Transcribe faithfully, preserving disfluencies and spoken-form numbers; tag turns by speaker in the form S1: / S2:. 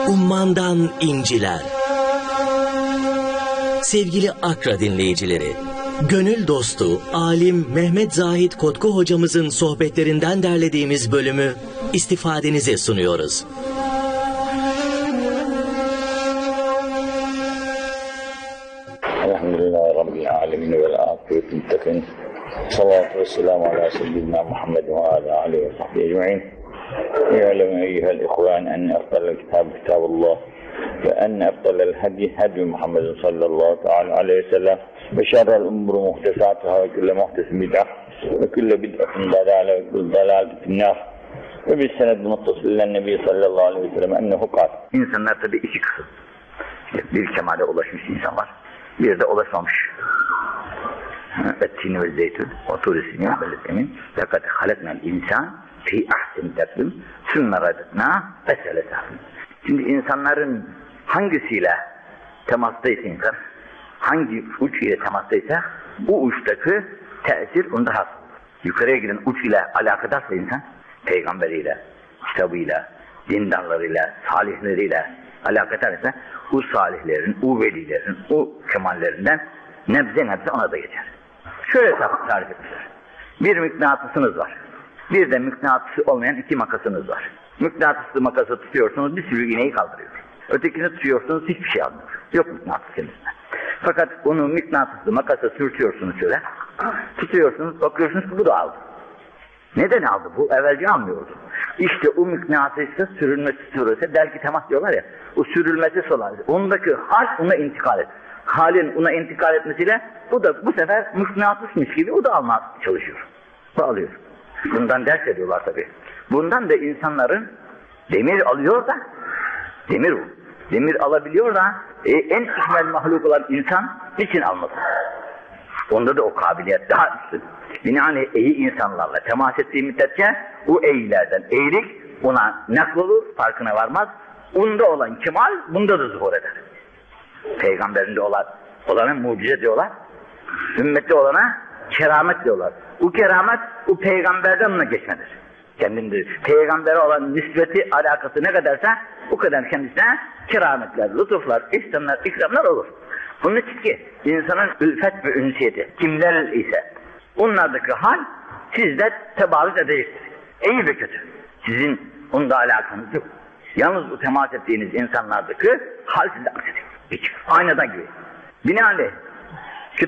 S1: Ummandan inciler. Sevgili Akra dinleyicileri, gönül dostu, alim Mehmet Zahid Kotku hocamızın sohbetlerinden derlediğimiz bölümü istifadenize sunuyoruz.
S2: Elhamdülillahi Rabbil alemin vel âkibeti muttakin. Salatu ve selamu ala seyyidina Muhammed ve ala aleyhi ve sahbihi ecma'in. İ'lemu eyyuhel ihvan enne efdalel kitab kitabullah ve enne efdalel hadi hadi Muhammedin sallallahu teala aleyhi ve sellem ve şerrel umuru muhtesatuhâ ve külle muhtesin bid'ah ve külle bid'atin dalâle ve külle dalâle finnâr ve biz senedin muttasillen nebi sallallahu aleyhi ve sellem ennehu kâl. İnsanlar tabi iki kısım. Bir kemale ulaşmış insan var, bir de ulaşmamış. Ettini ve zeytun, oturisini ve belletemin fakat haleknel insan fi ahsin takvim sümme radetna esele sahvim. Şimdi insanların hangisiyle temastaysa insan, hangi uç ile temastaysa bu uçtaki tesir onda has. Yukarıya giden uç ile alakadarsa insan, peygamberiyle, kitabıyla, dindarlarıyla, salihleriyle alakadarsa o salihlerin, o velilerin, o kemallerinden nebze nebze ona da geçer. Şöyle tarif etmişler. Bir mıknatısınız var. Bir de mıknatısı olmayan iki makasınız var. Mıknatıslı makası tutuyorsunuz, bir sürü iğneyi kaldırıyor. Ötekini tutuyorsunuz, hiçbir şey almıyor. Yok mıknatıs kendisine. Fakat onu mıknatıslı makasa sürtüyorsunuz şöyle. Tutuyorsunuz, bakıyorsunuz ki bu da aldı. Neden aldı bu? Evvelce almıyordu. İşte o mıknatısla sürülmesi sürülse, belki temas diyorlar ya, o sürülmesi solar. Ondaki hal ona intikal et. Halin ona intikal etmesiyle bu da bu sefer mıknatısmış gibi o da almaya çalışıyor. Bağlıyor. Bundan ders ediyorlar tabii. Bundan da insanların demir alıyor da, demir bu. Demir alabiliyor da e, en ikmel mahluk olan insan niçin almasın? Onda da o kabiliyet daha üstün. Binaenaleyh iyi insanlarla temas ettiği müddetçe o eğilerden eğilik ona naklolur, farkına varmaz. Onda olan kemal bunda da zuhur eder. Peygamberinde olan, olana mucize diyorlar. Ümmette olana keramet diyorlar. O keramet o peygamberden ona geçmedir. Kendinde peygambere olan nispeti, alakası ne kadarsa o kadar kendisine kerametler, lütuflar, ihsanlar, ikramlar olur. Bunun için ki insanın ülfet ve ünsiyeti kimler ise onlardaki hal sizde tebarüz edecektir. İyi ve kötü. Sizin onunla alakanız yok. Yalnız bu temas ettiğiniz insanlardaki hal sizde aksediyor. Hiç. Aynadan gibi. Binaenaleyh